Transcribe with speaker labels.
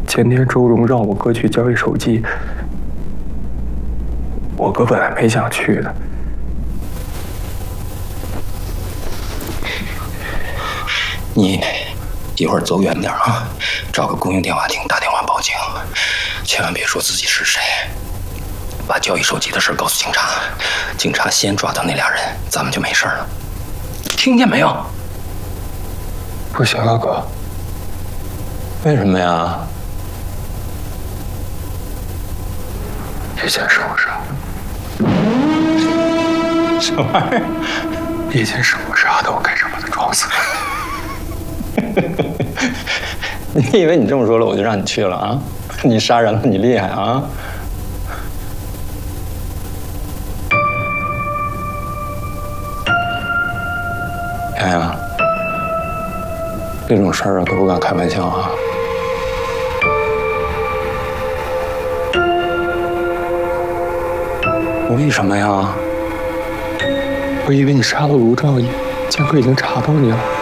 Speaker 1: 前天周荣让我哥去交易手机，我哥本来没想去的。
Speaker 2: 你一会儿走远点啊，找个公用电话亭打电话报警，千万别说自己是谁。把交易手机的事告诉警察，警察先抓到那俩人，咱们就没事了。听见没有？
Speaker 1: 不行啊，哥。
Speaker 2: 为什么呀？
Speaker 1: 以前是我杀的。
Speaker 2: 什么玩意儿？
Speaker 1: 以前是我杀的，我干什么都装死。
Speaker 2: 你以为你这么说了，我就让你去了啊？你杀人了，你厉害啊？洋洋，这种事儿啊，可不敢开玩笑啊。为什么呀？
Speaker 1: 我以为你杀了卢兆义，剑哥已经查到你了。